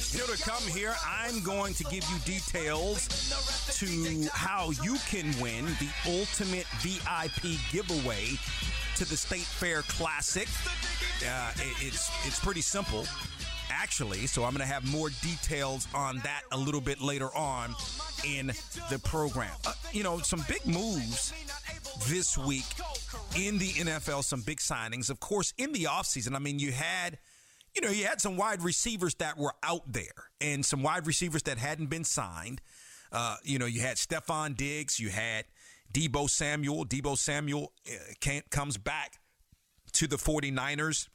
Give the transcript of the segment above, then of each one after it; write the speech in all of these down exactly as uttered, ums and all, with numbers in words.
Still to come here, I'm going to give you details to how you can win the ultimate V I P giveaway to the State Fair Classic. Uh, it, it's it's pretty simple, actually, so I'm going to have more details on that a little bit later on in the program. Uh, you know, some big moves this week in the N F L, some big signings. Of course, in the offseason, I mean, you had... You know, you had some wide receivers that were out there and some wide receivers that hadn't been signed. Uh, you know, you had Stephon Diggs, you had Deebo Samuel. Deebo Samuel uh, can't, comes back to the 49ers.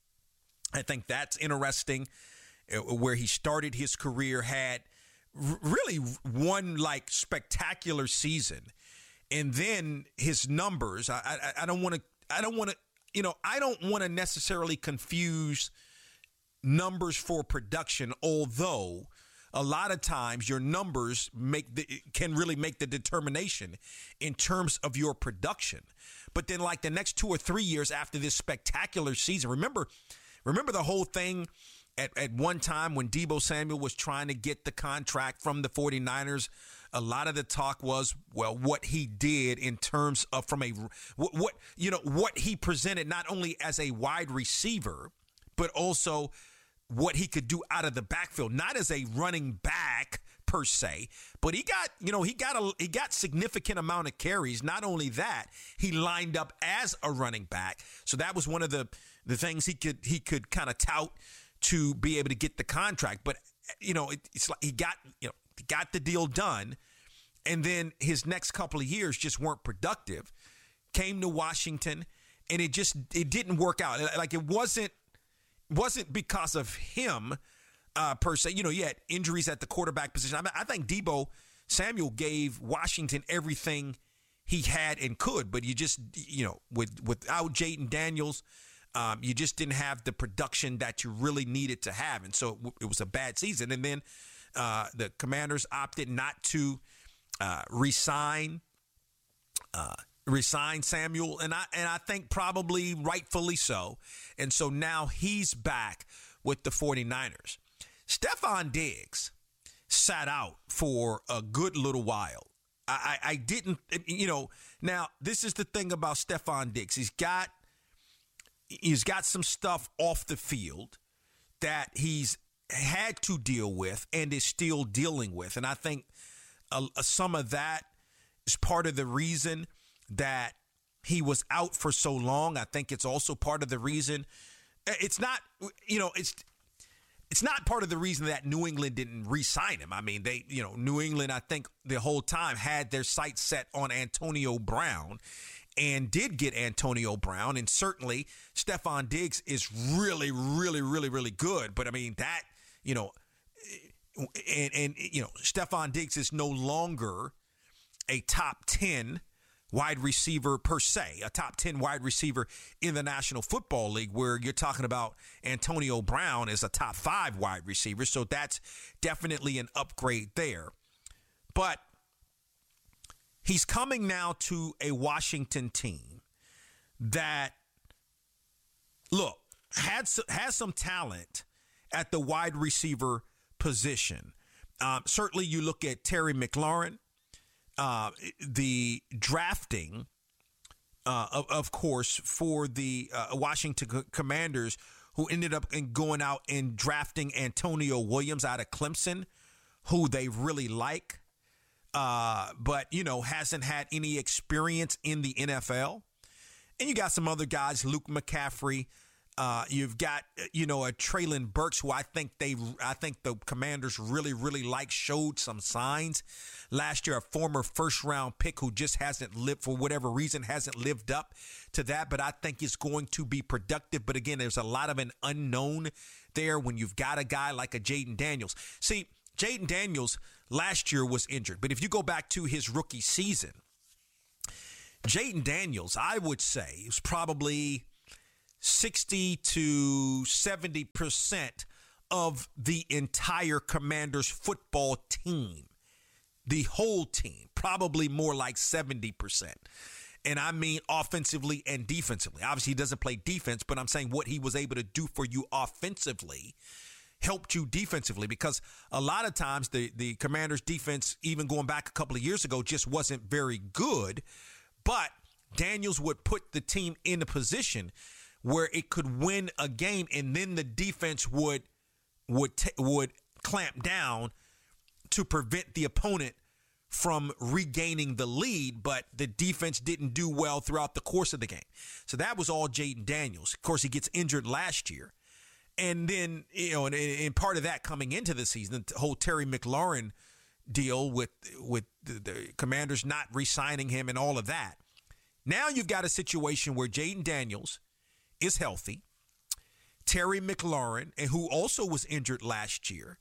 I think that's interesting, uh, where he started his career, had r- really one like spectacular season. And then his numbers, I, I, I don't want to, I don't want to, you know, I don't want to necessarily confuse numbers for production, although a lot of times your numbers make the, can really make the determination in terms of your production. But then like the next two or three years after this spectacular season, remember, remember the whole thing at, at one time when Deebo Samuel was trying to get the contract from the 49ers, a lot of the talk was, well, what he did in terms of from a, what, what you know, what he presented not only as a wide receiver, but also what he could do out of the backfield, not as a running back per se, but he got, you know, he got a he got significant amount of carries. Not only that, he lined up as a running back. So that was one of the the things he could he could kind of tout to be able to get the contract. But you know, it, it's like he got, you know, he got the deal done, and then his next couple of years just weren't productive. Came to Washington, and it just it didn't work out. Like it wasn't. wasn't because of him uh, per se. You know, you had injuries at the quarterback position. I mean, I think Deebo Samuel gave Washington everything he had and could, but you just, you know, with without Jayden Daniels, um, you just didn't have the production that you really needed to have. And so it, it was a bad season. And then uh, the Commanders opted not to uh, re-sign uh resign Samuel, and I and I think probably rightfully so. And so now he's back with the 49ers. Stephon Diggs sat out for a good little while. I, I, I didn't, you know, now this is the thing about Stephon Diggs. He's got he's got some stuff off the field that he's had to deal with and is still dealing with. And I think uh, some of that is part of the reason that he was out for so long. I think it's also part of the reason. It's not, you know, it's it's not part of the reason that New England didn't re-sign him. I mean, they, you know, New England, I think the whole time had their sights set on Antonio Brown and did get Antonio Brown. And certainly Stephon Diggs is really, really, really, really good. But I mean, that, you know, and, and you know, Stephon Diggs is no longer a top ten wide receiver per se, a top ten wide receiver in the National Football League, where you're talking about Antonio Brown as a top five wide receiver. So that's definitely an upgrade there. But he's coming now to a Washington team that, look, had has some talent at the wide receiver position. Um, certainly you look at Terry McLaurin. Uh, the drafting, uh, of, of course, for the uh, Washington Commanders, who ended up in going out and drafting Antonio Williams out of Clemson, who they really like, uh, but, you know, hasn't had any experience in the N F L. And you got some other guys, Luke McCaffrey. Uh, you've got, you know, a Treylon Burks, who I think they, I think the Commanders really, really like, showed some signs last year. A former first round pick who just hasn't lived, for whatever reason, hasn't lived up to that. But I think it's going to be productive. But again, there's a lot of an unknown there when you've got a guy like a Jayden Daniels. See, Jayden Daniels last year was injured, but if you go back to his rookie season, Jayden Daniels, I would say, was probably sixty to seventy percent of the entire Commanders football team. The whole team, probably more like seventy percent. And I mean offensively and defensively. Obviously, he doesn't play defense, but I'm saying what he was able to do for you offensively. helped you defensively, because a lot of times the, the Commanders defense, even going back a couple of years ago, just wasn't very good. But Daniels would put the team in a position where it could win a game, and then the defense would would t- would clamp down to prevent the opponent from regaining the lead, but the defense didn't do well throughout the course of the game. So that was all Jayden Daniels. Of course, he gets injured last year. And then, you know, and, and part of that coming into the season, the whole Terry McLaurin deal with with the, the Commanders not re-signing him and all of that. Now you've got a situation where Jayden Daniels is healthy. Terry McLaurin, and who also was injured last year,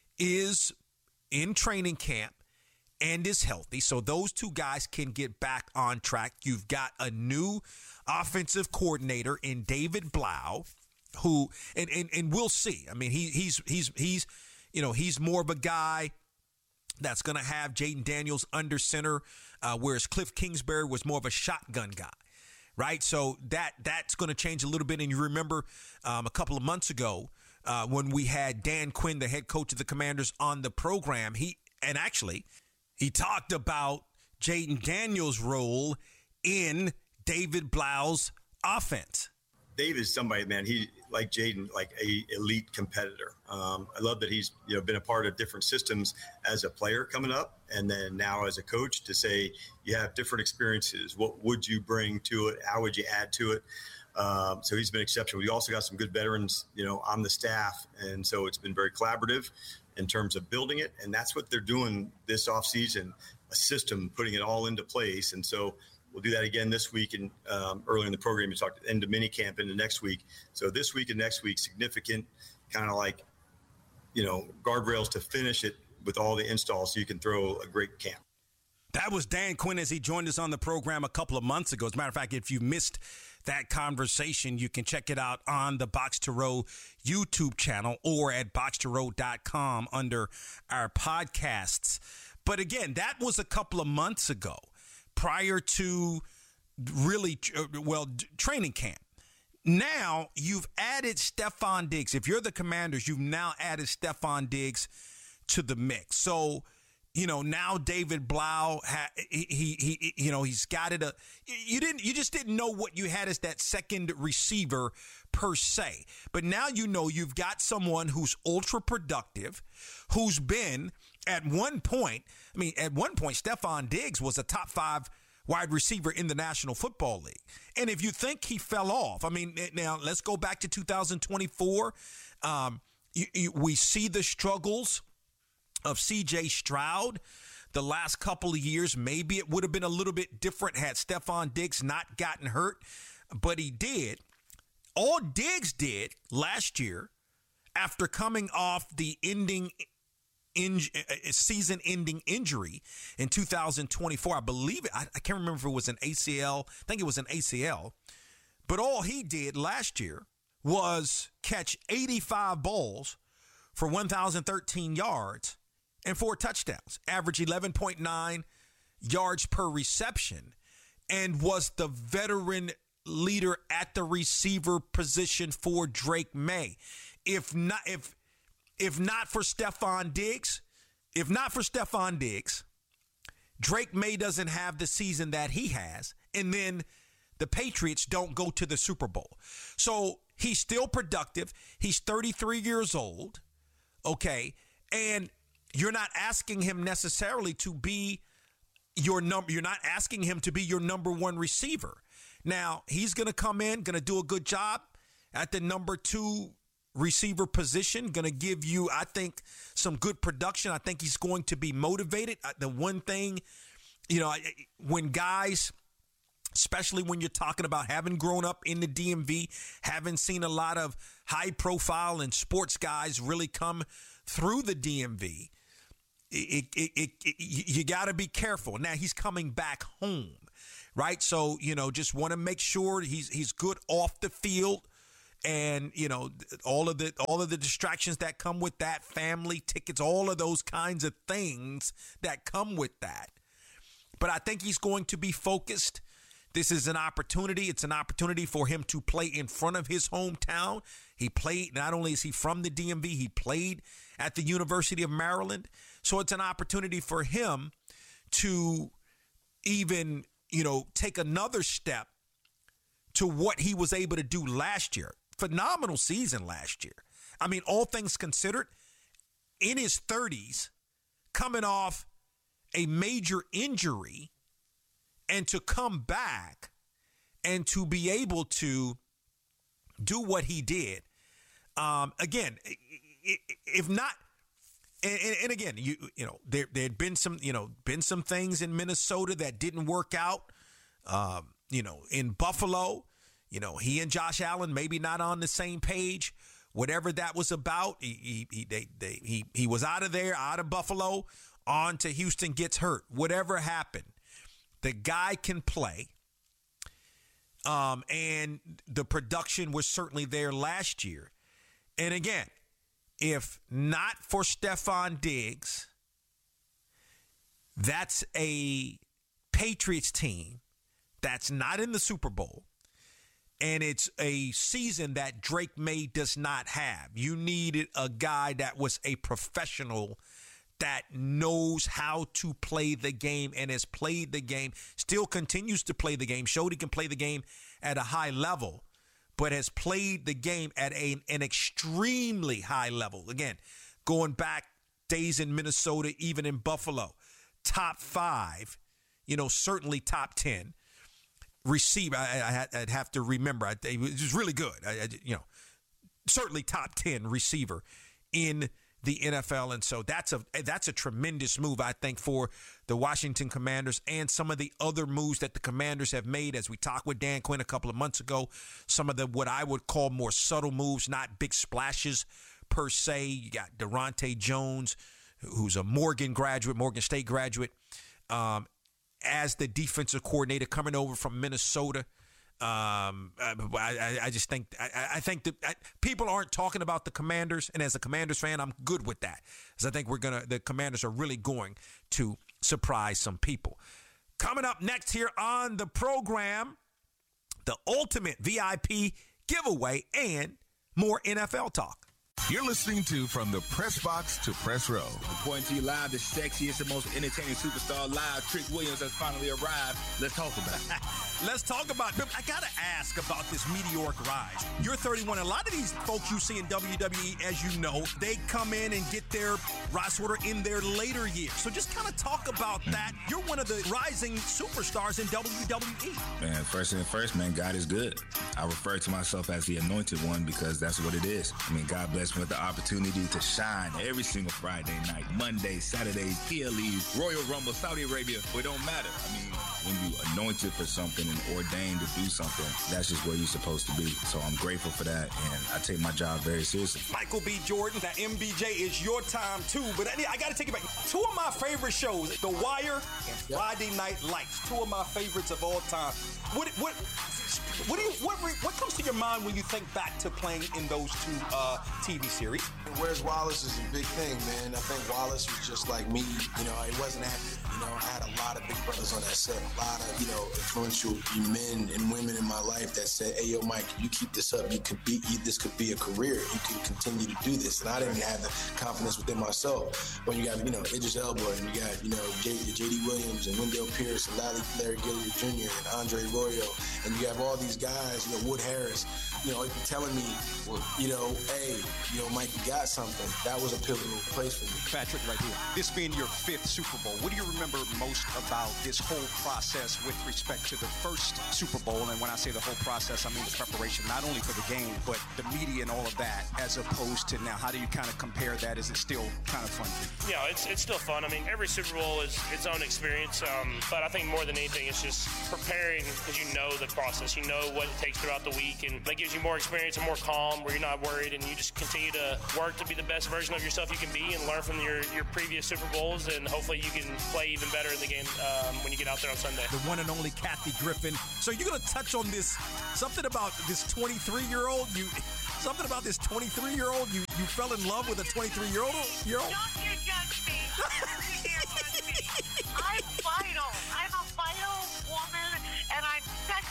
is in training camp and is healthy. So those two guys can get back on track. You've got a new offensive coordinator in David Blau, who, and, and, and we'll see. I mean, he, he's, he's, he's, you know, he's more of a guy that's going to have Jayden Daniels under center, uh, whereas Cliff Kingsbury was more of a shotgun guy, right? So that that's going to change a little bit. And you remember um, a couple of months ago uh, when we had Dan Quinn, the head coach of the Commanders, on the program, he, and actually he talked about Jayden Daniels' role in David Blau's offense. Dave is somebody, man, he, like Jayden, like a elite competitor. Um, I love that he's, you know, been a part of different systems as a player coming up, and then now as a coach, to say you have different experiences. What would you bring to it? How would you add to it? Um, so he's been exceptional. We also got some good veterans, you know, on the staff, and so it's been very collaborative in terms of building it, and that's what they're doing this offseason, a system, putting it all into place. And so we'll do that again this week, and um, earlier in the program, you talked into minicamp into next week. So this week and next week, significant kind of like, you know, guardrails to finish it with all the installs so you can throw a great camp. That was Dan Quinn as he joined us on the program a couple of months ago. As a matter of fact, if you missed that conversation, you can check it out on the Box to Row YouTube channel or at box to row dot com under our podcasts. But again, that was a couple of months ago, prior to really, well, training camp. Now you've added Stefon Diggs. If you're the Commanders, you've now added Stefon Diggs to the mix. So, you know, now David Blau, he, he, he, you know, he's got it. A, you didn't, you just didn't know what you had as that second receiver per se. But now you know you've got someone who's ultra productive, who's been at one point. I mean, at one point, Stefon Diggs was a top five wide receiver in the National Football League. And if you think he fell off, I mean, now let's go back to two thousand twenty-four. Um, you, you, we see the struggles of C J Stroud the last couple of years. Maybe it would have been a little bit different had Stefon Diggs not gotten hurt, but he did. All Diggs did last year, after coming off the ending in, season-ending injury in two thousand twenty-four, I believe it. I, I can't remember if it was an A C L. I think it was an A C L. But all he did last year was catch eighty-five balls for one thousand thirteen yards and four touchdowns, average eleven point nine yards per reception, and was the veteran leader at the receiver position for Drake May. If not, if if not for Stefon Diggs, if not for Stefon Diggs, Drake May doesn't have the season that he has, and then the Patriots don't go to the Super Bowl. So he's still productive. He's thirty-three years old, okay, and you're not asking him necessarily to be your number. You're not asking him to be your number one receiver. Now, he's going to come in, going to do a good job at the number two receiver position, going to give you, I think, some good production. I think he's going to be motivated. The one thing, you know, when guys, especially when you're talking about having grown up in the D M V, having seen a lot of high profile and sports guys really come through the D M V, it, it, it, it, you got to be careful. Now he's coming back home, right? So, you know, just want to make sure he's he's good off the field, and, you know, all of the all of the distractions that come with that, family, tickets, all of those kinds of things that come with that. But I think he's going to be focused. This is an opportunity. It's an opportunity for him to play in front of his hometown. He played, not only is he from the D M V, he played at the University of Maryland. So it's an opportunity for him to even, you know, take another step to what he was able to do last year. Phenomenal season last year. I mean, all things considered, in his thirties, coming off a major injury, and to come back and to be able to do what he did. Um, again, if not, and, and again, you you know, there there had been some, you know, been some things in Minnesota that didn't work out. Um, you know, in Buffalo, you know, he and Josh Allen maybe not on the same page. Whatever that was about, he he he they, they, he he was out of there, out of Buffalo, on to Houston, gets hurt. Whatever happened, the guy can play. Um, and the production was certainly there last year. And again, if not for Stephon Diggs, that's a Patriots team that's not in the Super Bowl. And it's a season that Drake May does not have. You needed a guy that was a professional, that knows how to play the game and has played the game, still continues to play the game, showed he can play the game at a high level, but has played the game at a, an extremely high level. Again, going back days in Minnesota, even in Buffalo, top five, you know, certainly top ten. Receiver, I, I, I'd have to remember, I, it was really good. I, I, you know, certainly top ten receiver in the N F L, and so that's a that's a tremendous move, I think, for the Washington Commanders and some of the other moves that the Commanders have made. As we talked with Dan Quinn a couple of months ago, some of the what I would call more subtle moves, not big splashes per se. You got Durante Jones, who's a Morgan graduate, Morgan State graduate, um, as the defensive coordinator coming over from Minnesota. Um, I, I just think I, I think that I, people aren't talking about the Commanders, and as a Commanders fan, I'm good with that, because I think we're gonna the Commanders are really going to surprise some people. Coming up next here on the program, the ultimate V I P giveaway and more N F L talk. You're listening to From the Press Box to Press Row. Reporting to you live, the sexiest and most entertaining superstar live, Trick Williams, has finally arrived. Let's talk about it. Let's talk about it. I got to ask about this meteoric rise. You're thirty-one. A lot of these folks you see in W W E, as you know, they come in and get their rise order in their later years. So just kind of talk about that. You're one of the rising superstars in W W E. Man, first and first, man, God is good. I refer to myself as the anointed one because that's what it is. I mean, God bless me with the opportunity to shine every single Friday night, Monday, Saturday, P L Es, Royal Rumble, Saudi Arabia. It don't matter. I mean, when you anointed for something and ordained to do something, that's just where you're supposed to be. So I'm grateful for that, and I take my job very seriously. Michael B. Jordan, that M B J is your time too, but I, I got to take it back. Two of my favorite shows, The Wire and Friday Night Lights, two of my favorites of all time. What what what do you what what comes to your mind when you think back to playing in those two uh, T V series? Where's Wallace is a big thing, man. I think Wallace was just like me. You know, it wasn't active. You know, I had a lot of big brothers on that set, a lot of, you know, influential men and women in my life that said, hey, yo, Mike, you keep this up, you could be, this could be a career. You can continue to do this. And I didn't have the confidence within myself. When you got, you know, Idris Elba, and you got, you know, J D Williams and Wendell Pierce and Larry, Larry Gilliard Junior and Andre Royo. And you have all these guys, you know, Wood Harris, you know, telling me, you know, hey, you know, Mike, you got something. That was a pivotal place for me. Patrick, right here. This being your fifth Super Bowl, what do you remember most about this whole process with respect to the first Super Bowl? And when I say the whole process, I mean the preparation, not only for the game, but the media and all of that, as opposed to now. How do you kind of compare that? Is it still kind of fun? Yeah, it's it's still fun. I mean, every Super Bowl is its own experience, um, but I think more than anything, it's just preparing because you know the process. You know what it takes throughout the week, and that gives you more experience and more calm where you're not worried, and you just continue to work to be the best version of yourself you can be and learn from your, your previous Super Bowls, and hopefully you can play even better in the game um, when you get out there on Sunday. The one and only Kathy Griffin. So you're going to touch on this, something about this twenty-three-year-old, you, something about this twenty-three-year-old, you, you fell in love with a twenty-three-year-old? Year old? Don't you judge me. Don't you dare judge me. I'm vital. I'm a vital woman, and I'm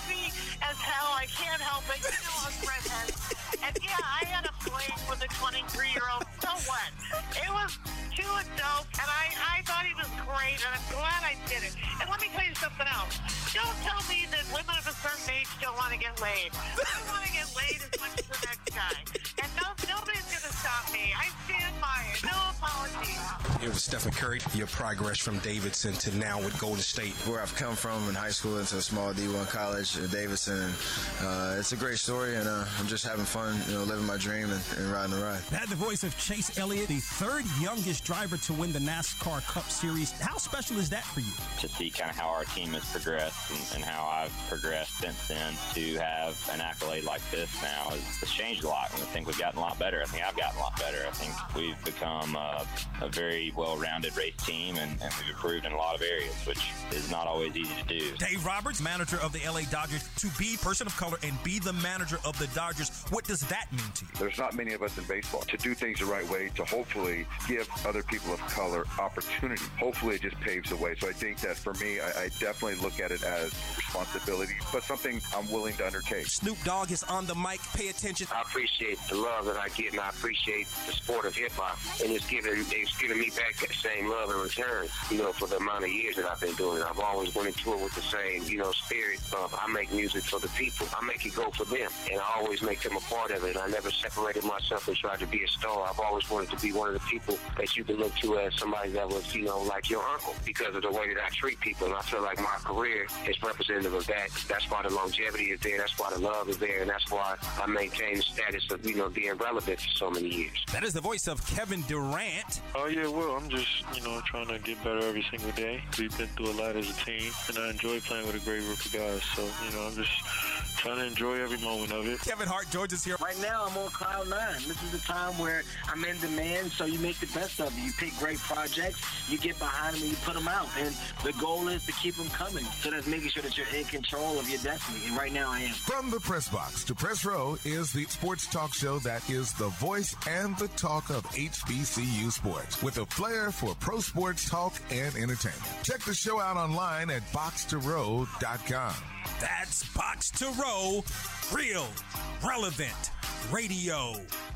sexy as hell. I can't help it. You know us redheads. And yeah, I had a fling with a twenty-three-year-old. So what? It was too dope, and I, I thought he was great, and I'm glad I did it. And let me tell you something else. Don't tell me that women of a certain age don't want to get laid. I want to get laid as much as the next guy. And no, nobody's going to stop me. I stand by it. No apologies. It was Stephen Curry, your progress from Davidson to now with Golden State. Where I've come from in high school into a small D one college at Davidson. Uh, it's a great story, and uh, I'm just having fun, you know, living my dream and, and riding the ride. That the voice of Chase Elliott, the third youngest driver to win the NASCAR Cup Series. How special is that for you? To see kind of how our team has progressed and, and how I've progressed since then, to have an accolade like this now is, it's changed a lot. And I think we've gotten a lot better. I think I've gotten a lot better. I think we've become a, a very well-rounded race team, and, and we've improved in a lot of areas, which is not always easy to do. Dave Roberts, manager of the L A Dodgers, to be person of color and be the manager of the Dodgers, what does that mean to you? There's not many of us in baseball. To do things the right way, to hopefully give other people of color opportunity, hopefully it just paves the way. So I think that for me, I, I definitely look at it as responsibility, but something I'm willing to undertake. Snoop Dogg is on the mic. Pay attention. I appreciate the love that I get, and I appreciate the sport of hip-hop, and it's giving, it's giving me back that same love in return, you know, for the amount of years that I've been doing it. I've always went into it with the same, you know, spirit of I make music for the people. I make it go for them, and I always make them a part of it. I never separated myself and tried to be a star. I've always wanted to be one of the people that you can look to as somebody that was, you know, like your uncle, because of the way that I treat people. And I feel like my career is representative of that. That's why the longevity is there. That's why the love is there. And that's why I maintain the status of, you know, being relevant for so many years. That is the voice of Kevin Durant. Oh, yeah, well, I'm just, you know, trying to get better every single day. We've been through a lot as a team, and I enjoy playing with a great group of guys. So, you know, I'm just trying to enjoy every moment of it. Kevin Hart, George is here. Right now, I'm on cloud nine. This is the time where I'm in demand, so you make the best of it. You pick great projects, you get behind them, and you put them out. And the goal is to keep them coming. So that's making sure that you're in control of your destiny. And right now, I am. From the Press Box to Press Row is the sports talk show that is the voice and the talk of H B C U sports, with a flair for pro sports talk and entertainment. Check the show out online at box to row dot com. That's Box to Row, real, relevant radio.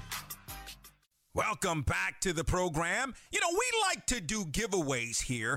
Welcome back to the program. You know, we like to do giveaways here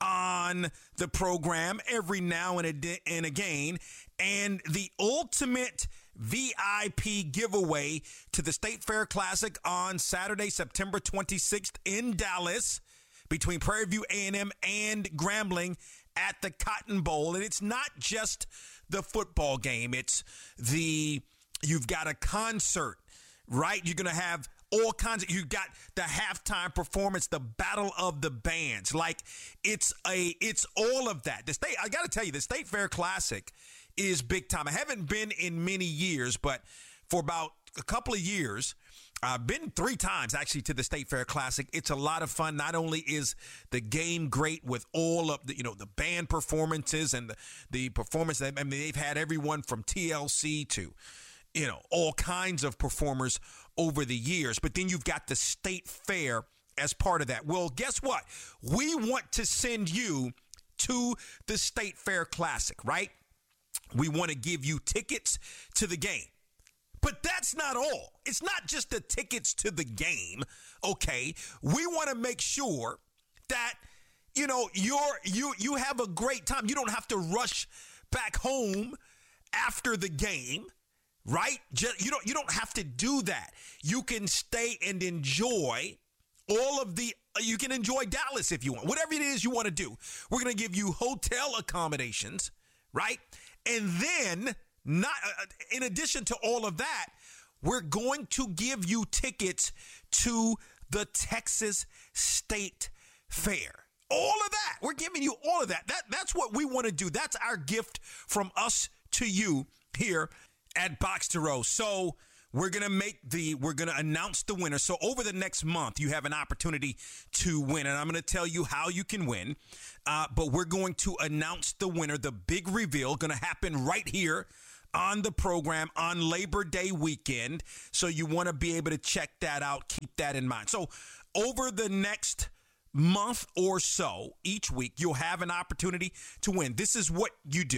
on the program every now and, a, and again. And the ultimate V I P giveaway to the State Fair Classic on Saturday, September twenty-sixth in Dallas, between Prairie View A and M and Grambling at the Cotton Bowl. And it's not just the football game. It's the, you've got a concert, right? You're going to have all kinds of, you got the halftime performance, the battle of the bands. Like it's a, it's all of that. The state, I got to tell you, the State Fair Classic is big time. I haven't been in many years, but for about a couple of years, I've been three times actually to the State Fair Classic. It's a lot of fun. Not only is the game great with all of the, you know, the band performances and the, the performance, I mean, they've had everyone from T L C to, you know, all kinds of performers over the years. But then you've got the State Fair as part of that. Well, guess what? We want to send you to the State Fair Classic, right? We want to give you tickets to the game. But that's not all. It's not just the tickets to the game, okay? We want to make sure that, you know, you're, you you have a great time. You don't have to rush back home after the game, right? Just, you don't you don't have to do that. You can stay and enjoy all of the, you can enjoy Dallas if you want. Whatever it is you want to do. We're going to give you hotel accommodations, right? And then, not uh, in addition to all of that, we're going to give you tickets to the Texas State Fair. All of that. We're giving you all of that. That that's what we want to do. That's our gift from us to you here at Box to Row. So we're going to make the, we're going to announce the winner. So over the next month, you have an opportunity to win. And I'm going to tell you how you can win. Uh, but we're going to announce the winner. The big reveal going to happen right here on the program on Labor Day weekend. So you want to be able to check that out. Keep that in mind. So over the next month or so, each week, you'll have an opportunity to win. This is what you do.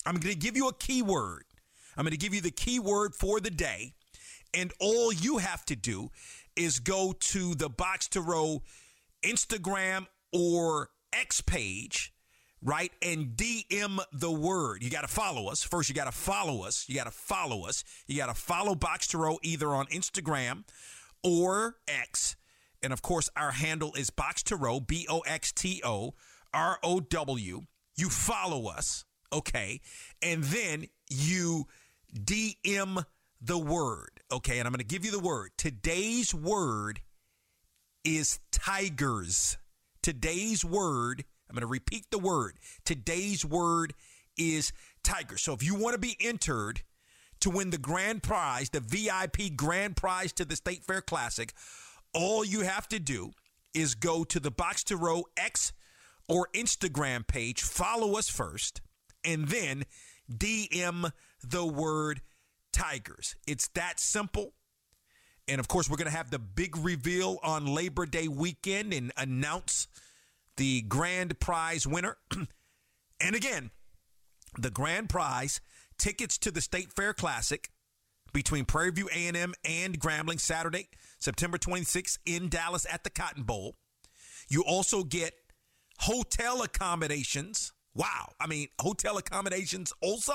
I'm going to give you a keyword. I'm going to give you the keyword for the day. And all you have to do is go to the Box to Row Instagram or X page, right, and D M the word. You got to follow us. First, you got to follow us. You got to follow us. You got to follow Box to Row either on Instagram or X. And, of course, our handle is Box to Row, B O X T O R O W. You follow us, okay, and then you D M the word, okay, and I'm going to give you the word. Today's word is Tigers. Today's word, I'm going to repeat the word. Today's word is Tigers. So if you want to be entered to win the grand prize, the V I P grand prize to the State Fair Classic, all you have to do is go to the Box to Row X or Instagram page, follow us first, and then D M the word Tigers. It's that simple. And, of course, we're going to have the big reveal on Labor Day weekend and announce the grand prize winner. And, again, the grand prize, tickets to the State Fair Classic between Prairie View A and M and Grambling, Saturday, September twenty-sixth in Dallas at the Cotton Bowl. You also get hotel accommodations. Wow. I mean, hotel accommodations also.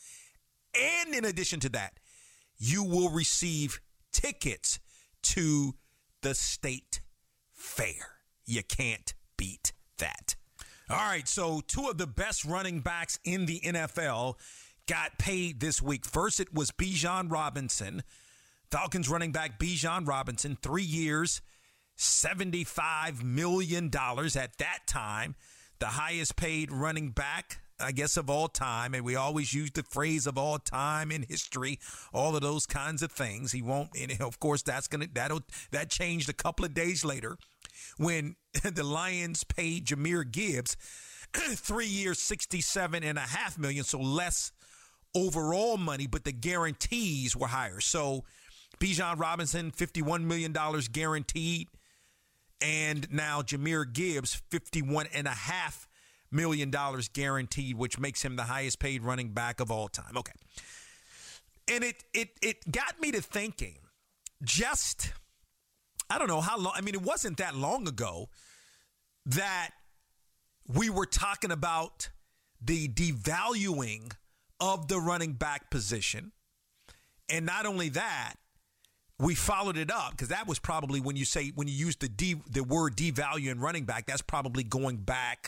And in addition to that, you will receive tickets to the State Fair. You can't beat that. All right, so two of the best running backs in the N F L got paid this week. First, it was Bijan Robinson. Falcons running back Bijan Robinson, three years, seventy-five million dollars at that time. The highest paid running back, I guess, of all time. And we always use the phrase of all time in history, all of those kinds of things. He won't, and of course, that's going to, that'll, that changed a couple of days later when the Lions paid Jahmyr Gibbs three years, sixty-seven and a half million. So less overall money, but the guarantees were higher. So Bijan Robinson, fifty-one million dollars guaranteed. And now Jahmyr Gibbs, fifty-one and a half million dollars guaranteed, which makes him the highest paid running back of all time. Okay. And it it it got me to thinking, just, I don't know how long, I mean, it wasn't that long ago that we were talking about the devaluing of the running back position. And not only that, we followed it up, because that was probably when you say, when you use the de, the word devalue in running back, that's probably going back,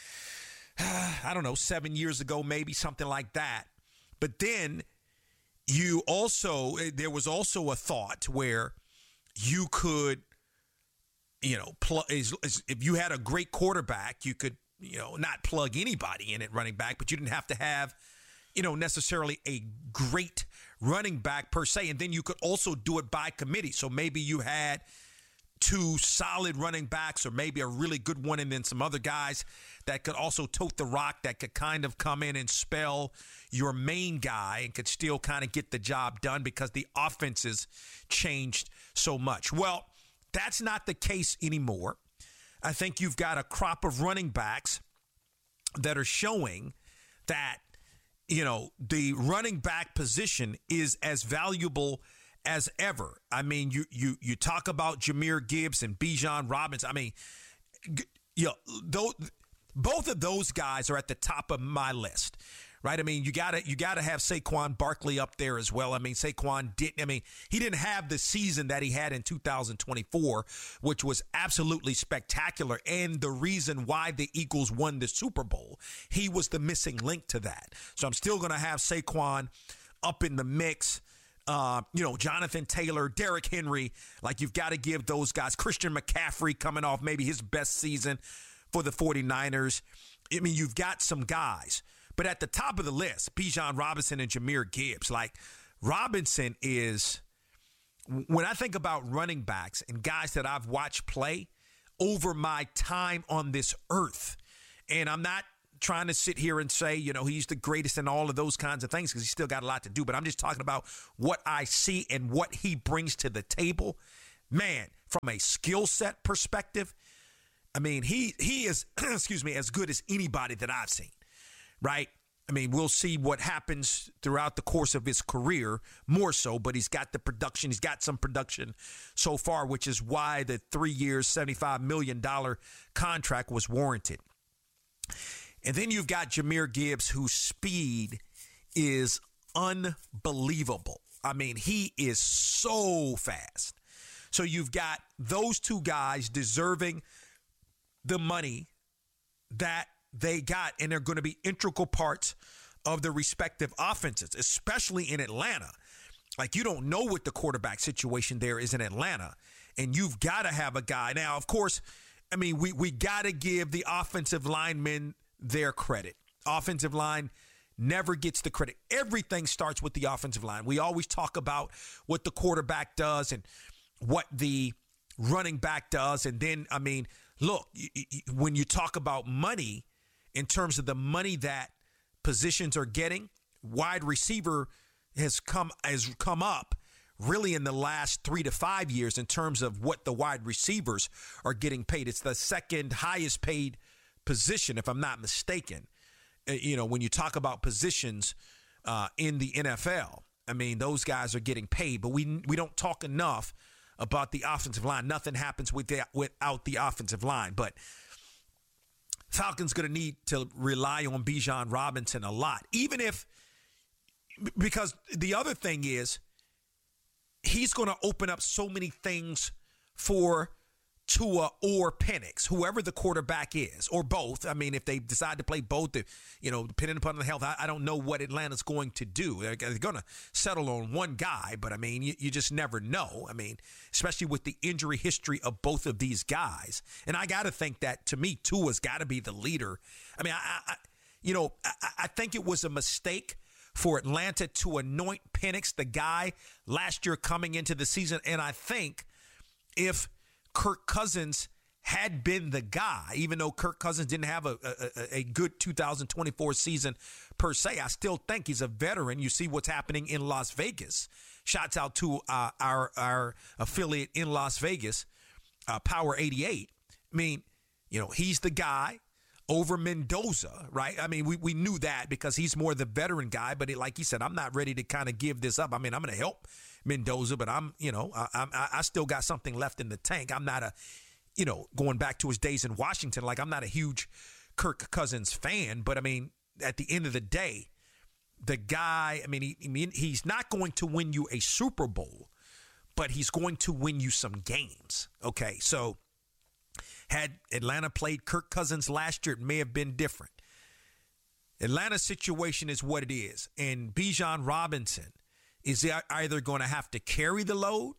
uh, I don't know, seven years ago, maybe something like that. But then you also, there was also a thought where you could, you know, plug, if you had a great quarterback, you could, you know, not plug anybody in at running back, but you didn't have to have, you know, necessarily a great running back per se. And then you could also do it by committee. So maybe you had two solid running backs, or maybe a really good one, and then some other guys that could also tote the rock, that could kind of come in and spell your main guy and could still kind of get the job done because the offenses changed so much. Well, that's not the case anymore. I think you've got a crop of running backs that are showing that, you know, the running back position is as valuable as ever. I mean, you you you talk about Jahmyr Gibbs and Bijan Robinson. I mean, you know, those, both of those guys are at the top of my list, right? I mean, you gotta you gotta have Saquon Barkley up there as well. I mean, Saquon didn't. I mean, he didn't have the season that he had in two thousand twenty-four, which was absolutely spectacular, and the reason why the Eagles won the Super Bowl. He was the missing link to that. So I'm still gonna have Saquon up in the mix. Uh, you know, Jonathan Taylor, Derrick Henry, like, you've got to give those guys. Christian McCaffrey coming off maybe his best season for the 49ers. I mean, you've got some guys. But at the top of the list, Bijan Robinson and Jahmyr Gibbs. Like, Robinson is, when I think about running backs and guys that I've watched play over my time on this earth, and I'm not trying to sit here and say, you know, he's the greatest in all of those kinds of things, because he's still got a lot to do. But I'm just talking about what I see and what he brings to the table. Man, from a skill set perspective, I mean, he he is, excuse me, as good as anybody that I've seen, right? I mean, we'll see what happens throughout the course of his career, more so, but he's got the production. He's got some production so far, which is why the three years, seventy-five million dollars contract was warranted. And then you've got Jahmyr Gibbs, whose speed is unbelievable. I mean, he is so fast. So you've got those two guys deserving the money that they got, and they're going to be integral parts of the respective offenses, especially in Atlanta. Like, you don't know what the quarterback situation there is in Atlanta, and you've got to have a guy. Now, of course, I mean, we, we got to give the offensive linemen their credit. Offensive line never gets the credit. Everything starts with the offensive line. We always talk about what the quarterback does and what the running back does. And then, I mean, look, when you talk about money, in terms of the money that positions are getting, wide receiver has come has come up really in the last three to five years in terms of what the wide receivers are getting paid. It's the second highest paid position, if I'm not mistaken. You know, when you talk about positions uh, in the N F L, I mean, those guys are getting paid, but we we don't talk enough about the offensive line. Nothing happens with the, without the offensive line, but Falcons going to need to rely on Bijan Robinson a lot, even if, because the other thing is he's going to open up so many things for Tua or Penix, whoever the quarterback is, or both. I mean, if they decide to play both, you know, depending upon the health, I, I don't know what Atlanta's going to do. They're, they're going to settle on one guy, but I mean, you, you just never know. I mean, especially with the injury history of both of these guys. And I got to think that, to me, Tua's got to be the leader. I mean, I, I you know, I, I think it was a mistake for Atlanta to anoint Penix, the guy last year coming into the season. And I think if Kirk Cousins had been the guy, even though Kirk Cousins didn't have a, a, a good two thousand twenty-four season per se, I still think he's a veteran. You see what's happening in Las Vegas. Shouts out to uh, our our affiliate in Las Vegas, uh, Power eighty-eight. I mean, you know, he's the guy over Mendoza, right? I mean, we, we knew that because he's more the veteran guy, but it, like he said, I'm not ready to kind of give this up. I mean, I'm going to help Mendoza, but I'm, you know, I, I, I still got something left in the tank. I'm not a, you know, going back to his days in Washington, like I'm not a huge Kirk Cousins fan, but I mean, at the end of the day, the guy, I mean, he, I mean, he's not going to win you a Super Bowl, but he's going to win you some games. Okay. So had Atlanta played Kirk Cousins last year, it may have been different. Atlanta's situation is what it is. And Bijan Robinson is either going to have to carry the load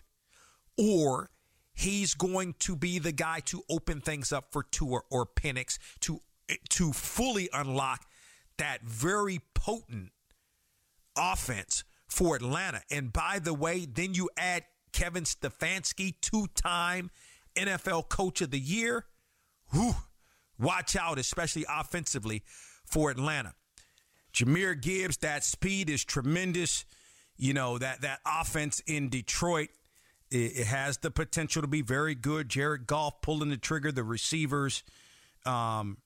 or he's going to be the guy to open things up for Tua or Penix to, to fully unlock that very potent offense for Atlanta. And by the way, then you add Kevin Stefanski, two-time N F L Coach of the Year. Whew, watch out, especially offensively for Atlanta. Jahmyr Gibbs, that speed is tremendous. You know, that, that offense in Detroit, it, it has the potential to be very good. Jared Goff pulling the trigger, the receivers, um,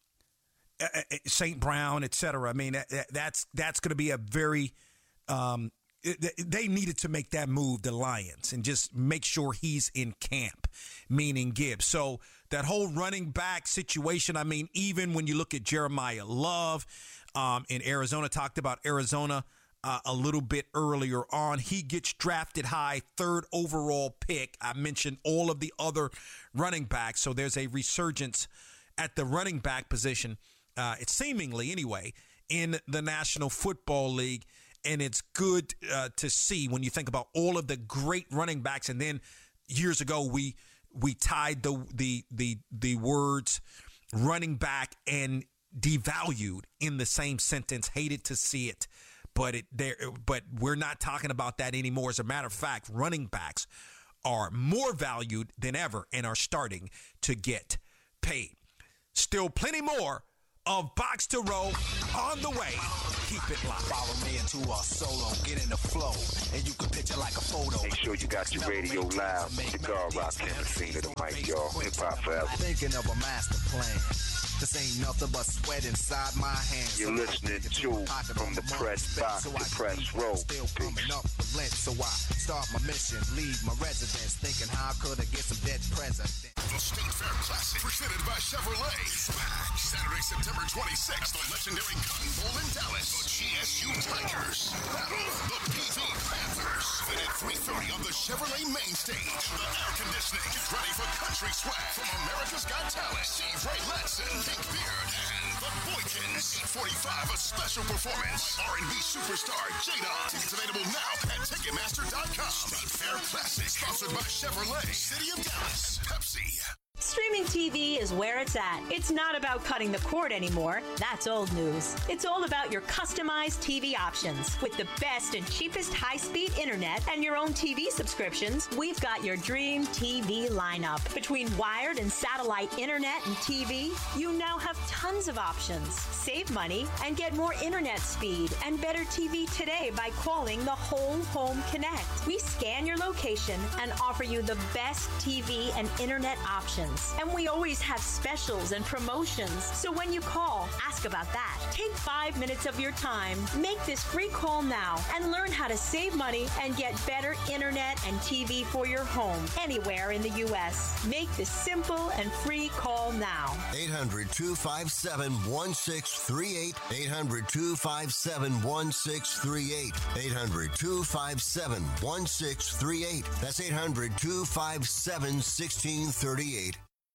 Saint Brown, et cetera. I mean, that, that's that's going to be a very um, – they needed to make that move, the Lions, and just make sure he's in camp, meaning Gibbs. So that whole running back situation, I mean, even when you look at Jeremiah Love um, in Arizona, talked about Arizona uh, a little bit earlier on. He gets drafted high, third overall pick. I mentioned all of the other running backs, so there's a resurgence at the running back position, uh, it's seemingly anyway, in the National Football League. And it's good uh, to see when you think about all of the great running backs. And then years ago, we we tied the the the the words running back and devalued in the same sentence. Hated to see it, but it there. But we're not talking about that anymore. As a matter of fact, running backs are more valued than ever and are starting to get paid. Still plenty more of Box to Row on the way. Keep it locked. Follow me into a solo, get in the flow, and you can picture like a photo. Make sure you got your radio loud. The guard rock in the scene of the mic, y'all. Hip hop forever. Thinking of a master plan. This ain't nothing but sweat inside my hands. You're listening to From the Press Box to Press Row. Still coming up with lint, so I start my mission, leave my residence, thinking how could I get some dead president. The State Fair Classic, presented by Chevrolet, is back Saturday, September twenty-sixth. The legendary Cotton Bowl in Dallas. The G S U Tigers battle the P V Panthers. Then at three thirty on the Chevrolet main stage, the air conditioning is ready for country swag from America's Got Talent. Steve Ray Latson, Pink Beard, and the Boykins. eight forty-five, a special performance. R and B superstar J-Don. Tickets available now at Ticketmaster dot com. State Fair Classic, sponsored by Chevrolet, City of Dallas, Pepsi. Streaming T V is where it's at. It's not about cutting the cord anymore. That's old news. It's all about your customized T V options. With the best and cheapest high-speed internet and your own T V subscriptions, we've got your dream T V lineup. Between wired and satellite internet and T V, you now have tons of options. Save money and get more internet speed and better T V today by calling the Whole Home Connect. We scan your location and offer you the best T V and internet options. And we always have specials and promotions. So when you call, ask about that. Take five minutes of your time, make this free call now, and learn how to save money and get better internet and T V for your home anywhere in the U S. Make this simple and free call now. eight hundred, two five seven, one six three eight. eight hundred, two five seven, one six three eight. eight hundred, two five seven, one six three eight. That's eight hundred, two five seven, one six three eight.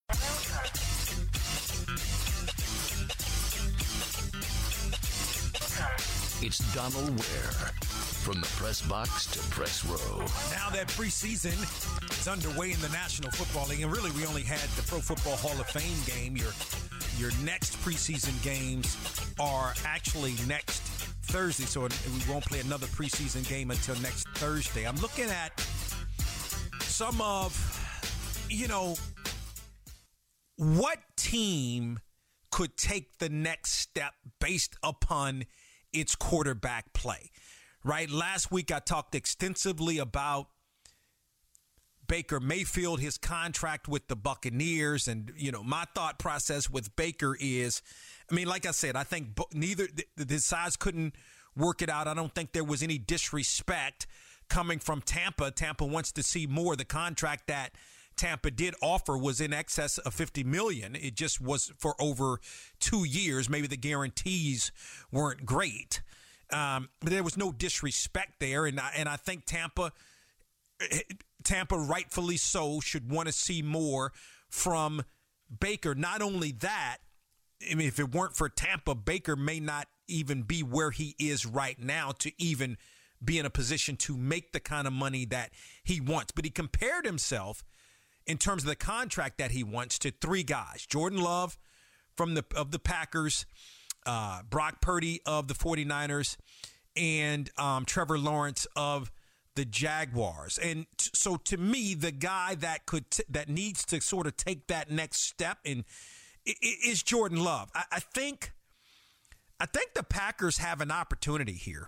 It's Donald Ware. From the press box to press row. Now that preseason is underway in the National Football League, and really we only had the Pro Football Hall of Fame game. Your, your next preseason games are actually next Thursday, so we won't play another preseason game until next Thursday. I'm looking at some of, you know, what team could take the next step based upon its quarterback play, right? Last week I talked extensively about Baker Mayfield, his contract with the Buccaneers. And, you know, my thought process with Baker is, I mean, like I said, I think neither the sides couldn't work it out. I don't think there was any disrespect coming from Tampa. Tampa wants to see more. The contract that Tampa did offer was in excess of fifty million dollars. It just was for over two years. Maybe the guarantees weren't great. Um, but there was no disrespect there. And I, and I think Tampa, Tampa rightfully so, should want to see more from Baker. Not only that, I mean, if it weren't for Tampa, Baker may not even be where he is right now to even be in a position to make the kind of money that he wants. But he compared himself in terms of the contract that he wants to three guys: Jordan Love from the of the Packers, uh, Brock Purdy of the 49ers, and um, Trevor Lawrence of the Jaguars. And t- so to me, the guy that could t- that needs to sort of take that next step in I- I- is Jordan Love. I-, I think I think the Packers have an opportunity here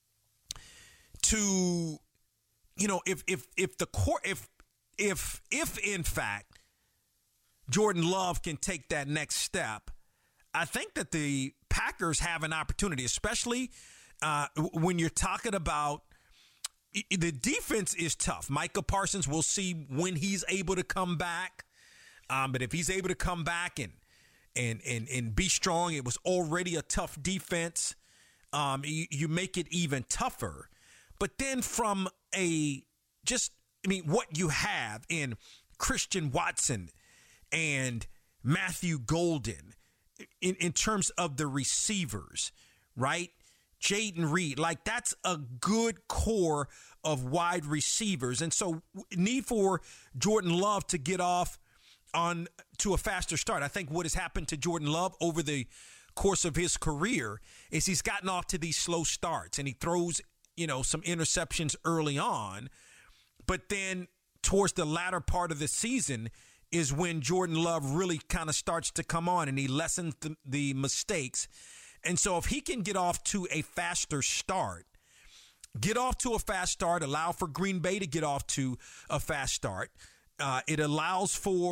to, you know, if if if the core if If, if in fact, Jordan Love can take that next step, I think that the Packers have an opportunity, especially uh, when you're talking about the defense is tough. Micah Parsons, we'll see when he's able to come back. Um, but if he's able to come back and, and, and, and be strong, it was already a tough defense. Um, you, you make it even tougher. But then from a just I mean, what you have in Christian Watson and Matthew Golden in, in terms of the receivers, right? Jaden Reed, like that's a good core of wide receivers. And so need for Jordan Love to get off on to a faster start. I think what has happened to Jordan Love over the course of his career is he's gotten off to these slow starts and he throws, you know, some interceptions early on. But then towards the latter part of the season is when Jordan Love really kind of starts to come on and he lessens the, the mistakes. And so if he can get off to a faster start, get off to a fast start, allow for Green Bay to get off to a fast start, uh, it allows for